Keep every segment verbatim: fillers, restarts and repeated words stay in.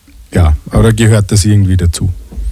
ja, aber da gehört das irgendwie dazu.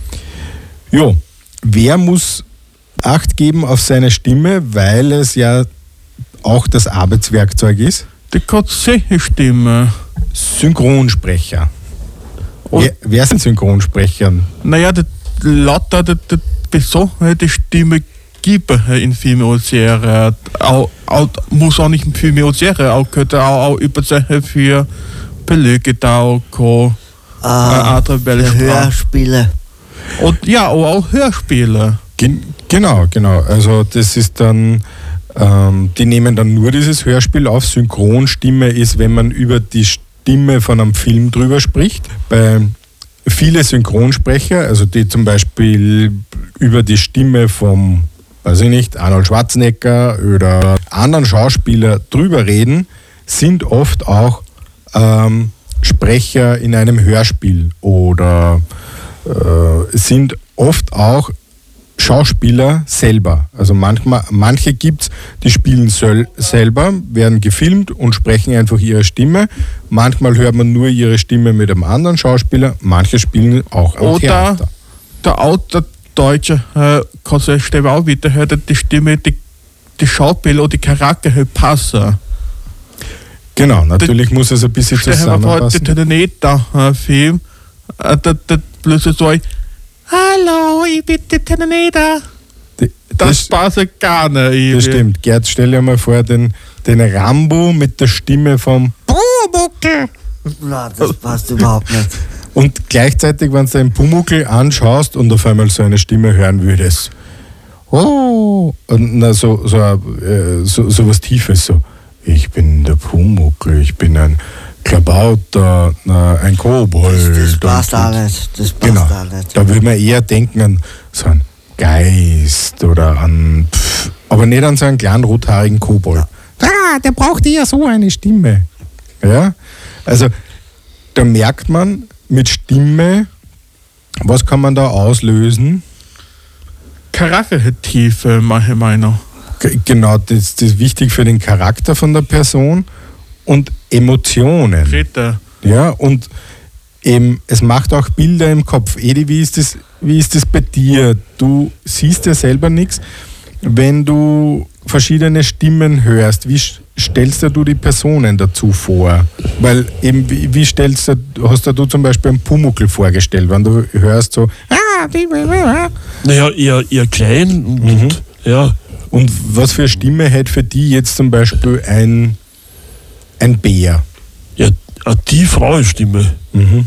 Jo, wer muss Acht geben auf seine Stimme, weil es ja auch das Arbeitswerkzeug ist? Die Katze-Stimme. Synchronsprecher. Wer, wer sind Synchronsprecher? Naja, die lauter die, die besondere Stimme gibt in Filmen und Serien. Auch, auch, muss auch nicht in Filmen und Serien, auch könnte auch, auch überzeichnen für Belege da auch Ah, andere für Hörspiele. Und ja, auch, auch Hörspiele. Gen- genau, genau. Also das ist dann, ähm, die nehmen dann nur dieses Hörspiel auf. Synchronstimme ist, wenn man über die Stimme von einem Film drüber spricht. Bei viele Synchronsprecher, also die zum Beispiel über die Stimme vom, weiß ich nicht, Arnold Schwarzenegger oder anderen Schauspieler drüber reden, sind oft auch ähm, Sprecher in einem Hörspiel oder äh, sind oft auch Schauspieler selber. Also manchmal, manche gibt es, die spielen sel- selber, werden gefilmt und sprechen einfach ihre Stimme. Manchmal hört man nur ihre Stimme mit einem anderen Schauspieler, manche spielen auch am Oder Theater. der alte Deutsche äh, kann sich Stimme auch wieder hören, die Stimme, die, die Schauspieler oder die Charakter halt passen. Genau, natürlich die, muss es ein bisschen zusammenpassen. Der Terminator-Film, äh, der, der plötzlich so ein Hallo, ich bin der Terminator. Das, das passt gar nicht. Das stimmt. Gerd, stell dir mal vor, den, den Rambo mit der Stimme vom Pumuckl. Nein, das passt überhaupt nicht. Und gleichzeitig, wenn du den Pumuckl anschaust und auf einmal so eine Stimme hören würdest. Oh, und na, so, so, äh, so, so was Tiefes, so. Ich bin der Pumuckl, ich bin ein Klabauter, ein Kobold. Das, das passt auch nicht. Das passt genau. auch nicht. Da würde man eher denken an so einen Geist oder an, pff, aber nicht an so einen kleinen rothaarigen Kobold. Ja. Ah, der braucht eher so eine Stimme. Ja, also da merkt man mit Stimme, was kann man da auslösen? Charaktertiefe, meine Meinung. Genau, das, das ist wichtig für den Charakter von der Person und Emotionen. Rita. Ja, und eben, es macht auch Bilder im Kopf. Edi, wie ist das, wie ist das bei dir? Du siehst ja selber nichts. Wenn du verschiedene Stimmen hörst, wie stellst du die Personen dazu vor? Weil eben, wie, wie stellst du, hast du zum Beispiel einen Pumuckl vorgestellt, wenn du hörst so, ah, die, naja, eher, eher klein und, mhm. ja. Und was für eine Stimme hätte für die jetzt zum Beispiel ein, ein Bär? Ja, die Frauenstimme. Mhm.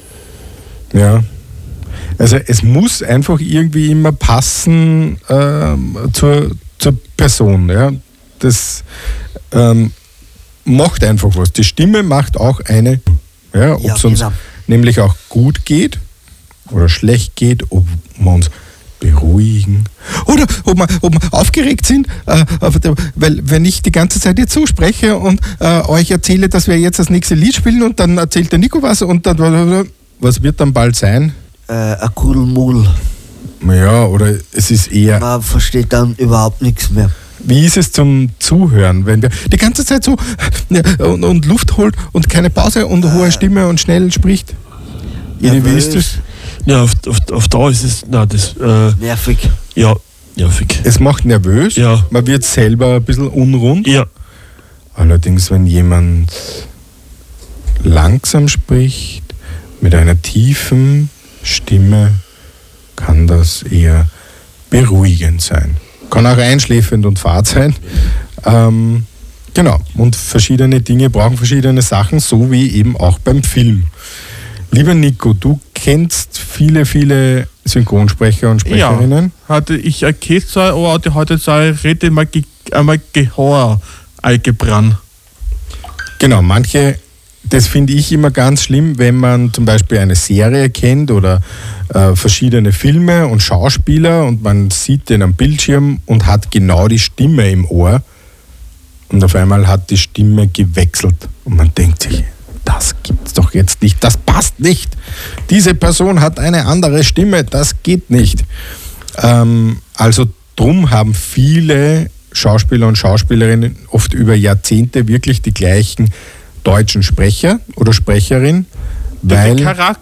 Ja. Also es muss einfach irgendwie immer passen ähm, zur, zur Person. Ja. Das ähm, macht einfach was. Die Stimme macht auch eine, ja, ob es ja, uns genau. nämlich auch gut geht oder schlecht geht, ob wir uns beruhigen oder ob wir, ob wir aufgeregt sind, äh, weil wenn ich die ganze Zeit jetzt so spreche und äh, euch erzähle, dass wir jetzt das nächste Lied spielen und dann erzählt der Nico was und dann, was wird dann bald sein? Äh, ein Kuddelmuddel. Ja, oder es ist eher... Man versteht dann überhaupt nichts mehr. Wie ist es zum Zuhören, wenn wir die ganze Zeit so ja, und, und Luft holt und keine Pause und hohe Stimme und schnell spricht? Ja, wie ist das? Ja, auf, auf, auf Dauer ist es, na, das, äh, nervig. Ja, nervig. Es macht nervös, ja. Man wird selber ein bisschen unrund. Ja. Allerdings, wenn jemand langsam spricht, mit einer tiefen Stimme, kann das eher beruhigend sein. Kann auch einschläfernd und fad sein. Ähm, genau, und verschiedene Dinge brauchen verschiedene Sachen, so wie eben auch beim Film. Lieber Nico, du kennst viele, viele Synchronsprecher und Sprecherinnen. Ja, hatte ich erkannt, aber die heute sei Rede mal einmal Gehör eingebrannt. Genau, manche, das finde ich immer ganz schlimm, wenn man zum Beispiel eine Serie kennt oder äh, verschiedene Filme und Schauspieler und man sieht den am Bildschirm und hat genau die Stimme im Ohr und auf einmal hat die Stimme gewechselt und man denkt sich, das gibt's doch jetzt nicht, das passt nicht. Diese Person hat eine andere Stimme, das geht nicht. Ähm, also drum haben viele Schauspieler und Schauspielerinnen oft über Jahrzehnte wirklich die gleichen deutschen Sprecher oder Sprecherin, weil der Charakter